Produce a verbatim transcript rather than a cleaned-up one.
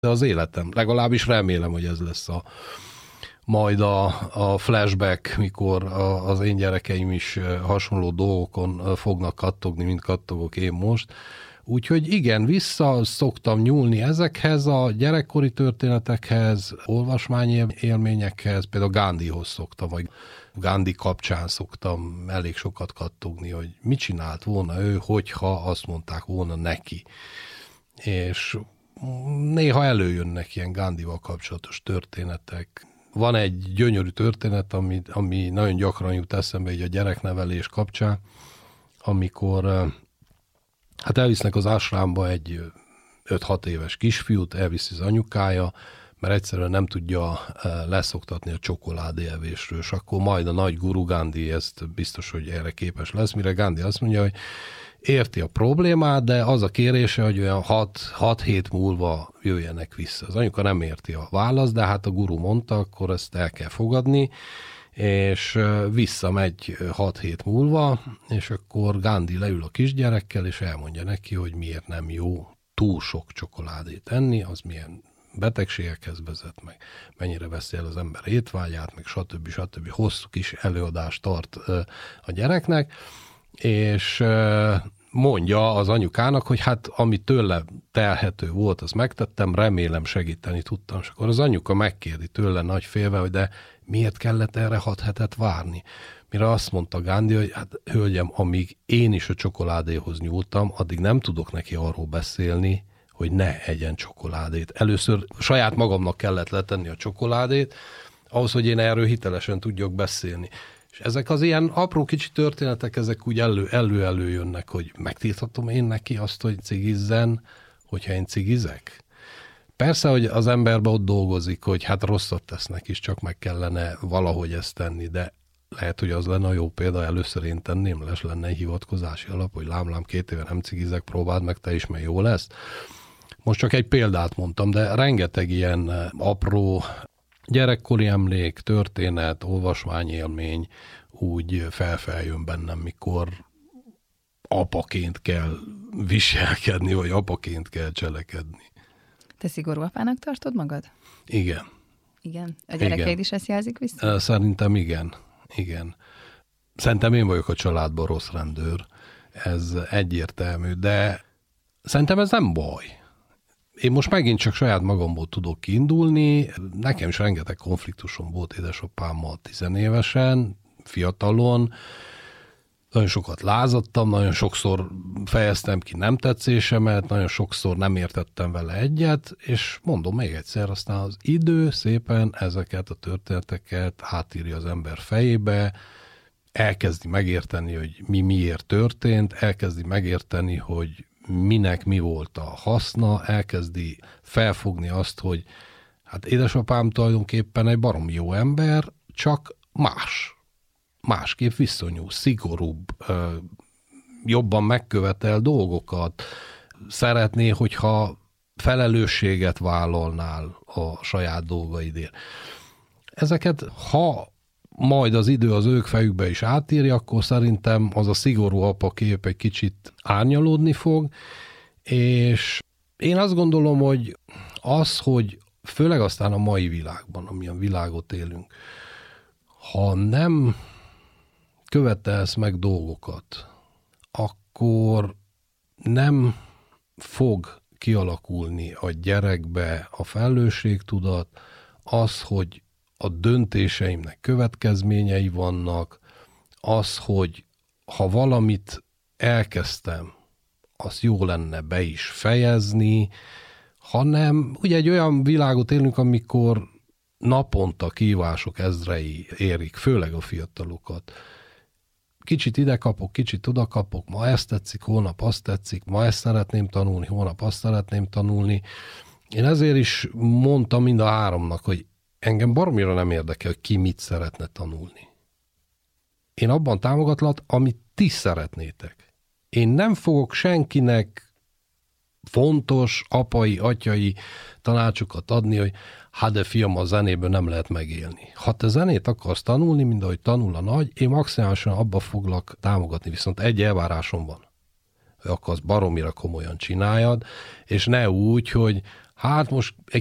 de az életem. Legalábbis remélem, hogy ez lesz a majd a, a flashback, mikor a, az én gyerekeim is hasonló dolgokon fognak kattogni, mint kattogok én most. Úgyhogy igen, vissza szoktam nyúlni ezekhez a gyerekkori történetekhez, olvasmányi élményekhez, például Gandhihoz szoktam, vagy Gandhi kapcsán szoktam elég sokat kattogni, hogy mit csinált volna ő, hogyha azt mondták volna neki. És néha előjönnek ilyen Gandhival kapcsolatos történetek. Van egy gyönyörű történet, ami, ami nagyon gyakran jut eszembe így a gyereknevelés kapcsán, amikor hát elvisznek az ásrámba egy öt-hat éves kisfiút, elviszi az anyukája, mert egyszerűen nem tudja leszoktatni a csokoládé evésről, és akkor majd a nagy guru Gandhi ezt biztos, hogy erre képes lesz, mire Gandhi azt mondja, hogy érti a problémát, de az a kérése, hogy olyan hat hét múlva jöjjenek vissza. Az anyuka nem érti a választ, de hát a guru mondta, akkor ezt el kell fogadni, és visszamegy hat hét múlva, és akkor Gandhi leül a kisgyerekkel, és elmondja neki, hogy miért nem jó túl sok csokoládét enni, az milyen betegségekhez vezet, meg mennyire veszi el az ember étvágyát, meg stb. stb. Hosszú kis előadást tart a gyereknek, és mondja az anyukának, hogy hát ami tőle telhető volt, azt megtettem, remélem segíteni tudtam. És akkor az anyuka megkérdi tőle nagy félve, hogy de miért kellett erre hat hetet várni? Mire azt mondta Gandhi, hogy hát hölgyem, amíg én is a csokoládéhoz nyúltam, addig nem tudok neki arról beszélni, hogy ne egyen csokoládét. Először saját magamnak kellett letenni a csokoládét, ahhoz, hogy én erről hitelesen tudjak beszélni. És ezek az ilyen apró kicsi történetek, ezek úgy elő, elő-elő jönnek, hogy megtilthatom én neki azt, hogy cigizzen, hogyha én cigizek. Persze, hogy az emberben ott dolgozik, hogy hát rosszat tesznek is, csak meg kellene valahogy ezt tenni, de lehet, hogy az lenne a jó példa, először én tenném, lesz lenne egy hivatkozási alap, hogy lám-lám két éve nem cigizek, próbáld meg te is, mert jó lesz. Most csak egy példát mondtam, de rengeteg ilyen apró gyerekkori emlék, történet, olvasmányélmény úgy felfeljön bennem, mikor apaként kell viselkedni, vagy apaként kell cselekedni. Te szigorú apának tartod magad? Igen. Igen? A gyerekeid is ezt jelzik vissza? Szerintem igen. Igen. Szerintem én vagyok a családban rossz rendőr. Ez egyértelmű, de szerintem ez nem baj. Én most megint csak saját magamból tudok kiindulni. Nekem is rengeteg konfliktusom volt édesapámmal tizenévesen, fiatalon. Nagyon sokat lázadtam, nagyon sokszor fejeztem ki nem tetszésemet, nagyon sokszor nem értettem vele egyet, és mondom még egyszer, aztán az idő szépen ezeket a történeteket átírja az ember fejébe, elkezdi megérteni, hogy mi miért történt, elkezdi megérteni, hogy minek mi volt a haszna, elkezdi felfogni azt, hogy hát édesapám tulajdonképpen egy baromi jó ember, csak más. Másképp viszonyú, szigorúbb, jobban megkövetel dolgokat. Szeretné, hogyha felelősséget vállalnál a saját dolgaidért. Ezeket, ha majd az idő az ők fejükbe is átírja, akkor szerintem az a szigorú apa kép egy kicsit árnyalódni fog, és én azt gondolom, hogy az, hogy főleg aztán a mai világban, amilyen világot élünk, ha nem követelsz meg dolgokat, akkor nem fog kialakulni a gyerekbe a felelősségtudat, az, hogy a döntéseimnek következményei vannak, az, hogy ha valamit elkezdtem, azt jó lenne be is fejezni, hanem ugye egy olyan világot élünk, amikor naponta kívások ezrei érik, főleg a fiatalokat. Kicsit ide kapok, kicsit oda kapok, ma ezt tetszik, holnap azt tetszik, ma ezt szeretném tanulni, holnap azt szeretném tanulni. Én ezért is mondtam mind a háromnak, hogy engem baromira nem érdekel, hogy ki mit szeretne tanulni. Én abban támogatlak, amit ti szeretnétek. Én nem fogok senkinek fontos apai, atyai tanácsokat adni, hogy hát de fiam, a zenéből nem lehet megélni. Ha te zenét akarsz tanulni, mint ahogy tanul a nagy, én maximálisan abba foglak támogatni, viszont egy elvárásom van, hogy akarsz baromira komolyan csináljad, és ne úgy, hogy Hát most